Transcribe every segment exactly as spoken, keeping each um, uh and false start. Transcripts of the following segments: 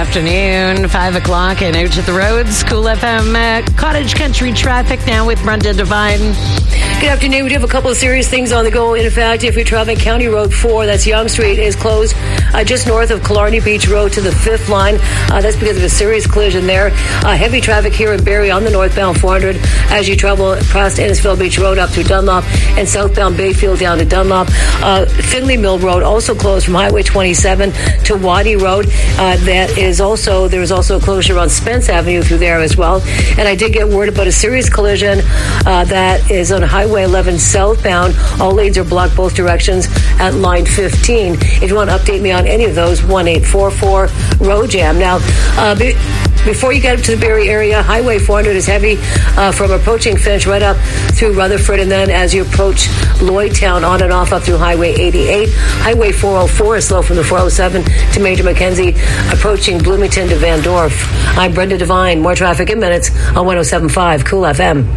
afternoon, five o'clock, and out to the roads. Cool F M uh, Cottage Country traffic now with Brenda Devine. Good afternoon. We do have a couple of serious things on the go. In fact, if you're traveling County Road four, that's Yonge Street, is closed uh, just north of Killarney Beach Road to the fifth line. Uh, that's because of a serious collision there. Uh, heavy traffic here in Barrie on the northbound four hundred as you travel past Innisfil Beach Road up through Dunlop and southbound Bayfield down to Dunlop. Uh, Finley Mill Road also closed from Highway twenty-seven to Waddy Road. Uh, that is also, there is also a closure on Spence Avenue through there as well. And I did get word about a serious collision uh, that is on Highway eleven southbound. All lanes are blocked both directions at line fifteen. If you want to update me on any of those, one eight four four road jam. Now, uh, be, before you get up to the Barrie area, Highway four hundred is heavy uh, from approaching Finch right up through Rutherford, and then as you approach Lloydtown on and off up through Highway eighty-eight. Highway four oh four is slow from the four oh seven to Major Mackenzie, approaching Bloomington to Van Dorp. I'm Brenda Devine. More traffic in minutes on one oh seven point five Cool F M.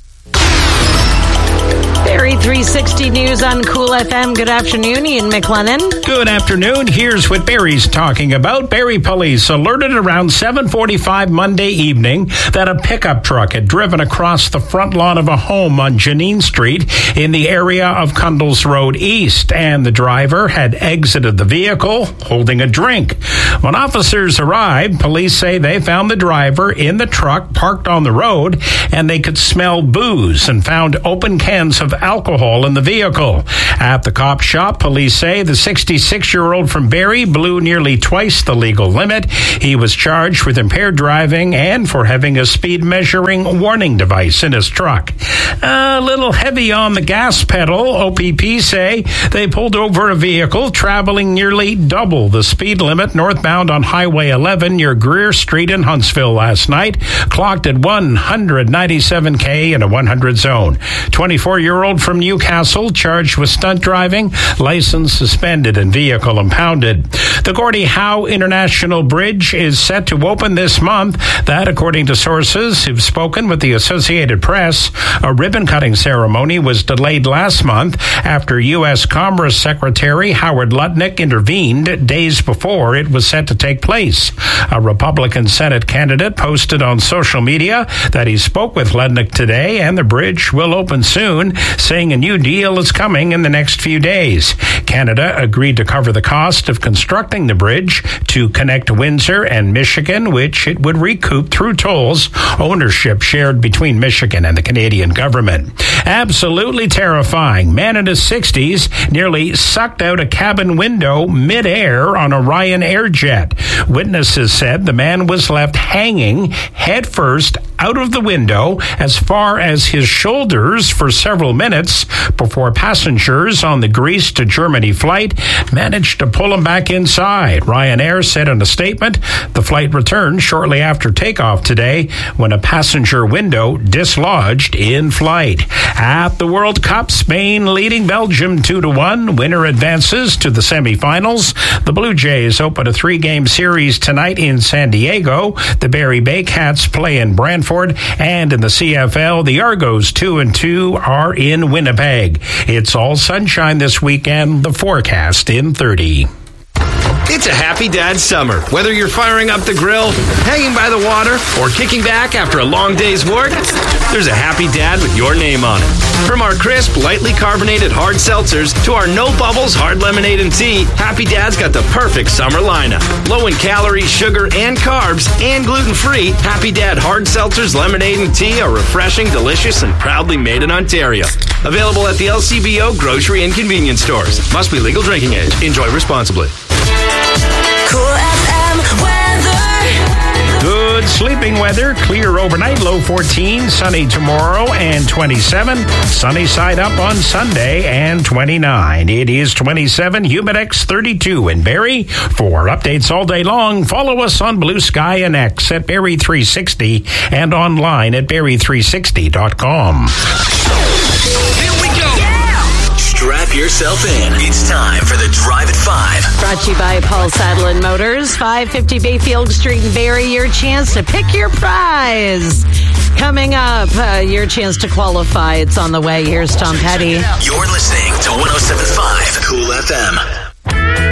Barrie three sixty News on Cool F M. Good afternoon, Ian McLennan. Good afternoon. Here's what Barrie's talking about. Barrie police alerted around seven forty-five Monday evening that a pickup truck had driven across the front lawn of a home on Janine Street in the area of Cundles Road East, and the driver had exited the vehicle holding a drink. When officers arrived, police say they found the driver in the truck parked on the road, and they could smell booze and found open cans of alcohol in the vehicle. At the cop shop, police say the sixty-six-year-old from Barrie blew nearly twice the legal limit. He was charged with impaired driving and for having a speed measuring warning device in his truck. A little heavy on the gas pedal, O P P say they pulled over a vehicle traveling nearly double the speed limit northbound on Highway eleven near Greer Street in Huntsville last night, clocked at one ninety-seven kilometers in a one hundred zone. twenty-four-year-old from Newcastle charged with stunt driving, license suspended and vehicle impounded. The Gordie Howe International Bridge is set to open this month. That, according to sources who've spoken with the Associated Press. A ribbon-cutting ceremony was delayed last month after U S Commerce Secretary Howard Lutnick intervened days before it was set to take place. A Republican Senate candidate posted on social media that he spoke with Lutnick today and the bridge will open soon, saying a new deal is coming in the next few days. Canada agreed to cover the cost of constructing the bridge to connect Windsor and Michigan, which it would recoup through tolls, ownership shared between Michigan and the Canadian government. Absolutely terrifying. Man in his sixties nearly sucked out a cabin window mid-air on a Ryanair jet. Witnesses said the man was left hanging headfirst out of the window as far as his shoulders for several minutes before passengers on the Greece to Germany flight managed to pull him back inside. Ryanair said in a statement the flight returned shortly after takeoff today when a passenger window dislodged in flight. At the World Cup, Spain leading Belgium two to one. Winner advances to the semifinals. The Blue Jays open a three-game series tonight in San Diego. The Barrie Bay Cats play in Brantford, and in the C F L, the Argos two and two are in Winnipeg. It's all sunshine this weekend. The forecast in thirty. It's a happy dad summer. Whether you're firing up the grill, hanging by the water, or kicking back after a long day's work, there's a happy dad with your name on it. From our crisp, lightly carbonated hard seltzers to our no bubbles hard lemonade and tea, Happy Dad's got the perfect summer lineup. Low in calories, sugar, and carbs, and gluten-free, Happy Dad hard seltzers, lemonade, and tea are refreshing, delicious, and proudly made in Ontario. Available at the L C B O grocery and convenience stores. Must be legal drinking age. Enjoy responsibly. Cool F M weather. Good sleeping weather. Clear overnight, low fourteen. Sunny tomorrow and twenty-seven. Sunny side up on Sunday and twenty-nine. It is twenty-seven. Humidex thirty-two in Barrie. For updates all day long, follow us on Blue Sky and X at Barrie three sixty and online at Barrie three sixty dot com. Here we go. Yeah. Strap yourself in. It's time for the Drive at five. Brought to you by Paul Sadlin Motors, five fifty Bayfield Street in Barrie. Your chance to pick your prize. Coming up, uh, your chance to qualify. It's on the way. Here's Tom Petty. You're listening to one oh seven point five Cool F M.